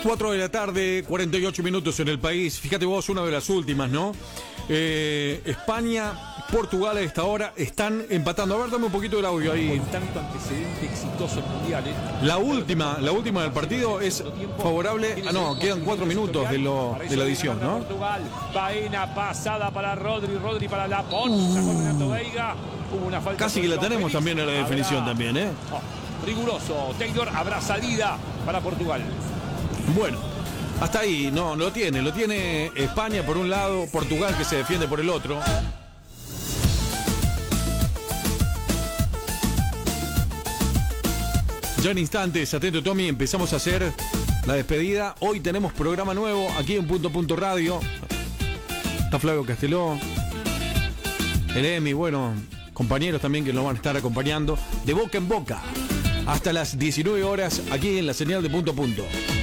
4 de la tarde, 48 minutos en el país. Fíjate vos, una de las últimas, ¿no? España, Portugal a esta hora están empatando. A ver, dame un poquito del audio ahí. Con tanto antecedente exitoso en mundiales. La última del partido es favorable. Ah, no, quedan 4 minutos de la edición, ¿no? Portugal, Baena, pasada para Rodri para Lapón. Sacó Renato Veiga. Hubo una falta. Casi que la tenemos también en la definición también, ¿eh? Riguroso. Taylor, habrá salida para Portugal. Bueno, hasta ahí, no, lo tiene España por un lado, Portugal que se defiende por el otro. Ya en instantes, atento Tommy, empezamos a hacer la despedida. Hoy tenemos programa nuevo aquí en Punto Radio. Está Flavio Casteló, el Emi, bueno, compañeros también que nos van a estar acompañando de boca en boca hasta las 19 horas aquí en la señal de Punto.